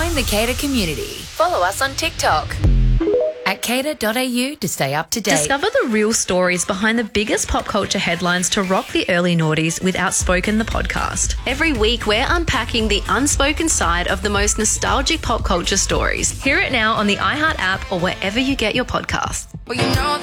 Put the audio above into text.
Join the Cater community. Follow us on TikTok at cater.au to stay up to date. Discover the real stories behind the biggest pop culture headlines to rock the early noughties with Outspoken, the podcast. Every week, we're unpacking the unspoken side of the most nostalgic pop culture stories. Hear it now on the iHeart app or wherever you get your podcasts. Well, you know